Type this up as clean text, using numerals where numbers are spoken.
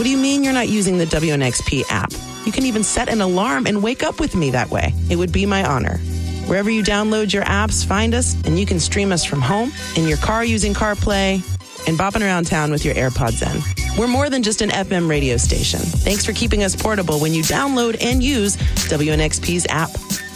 do you mean you're not using the WNXP app? You can even set an alarm and wake up with me that way. It would be my honor. Wherever you download your apps, find us, and you can stream us from home, in your car using CarPlay, and bopping around town with your AirPods in. We're more than just an FM radio station. Thanks for keeping us portable when you download and use WNXP's app.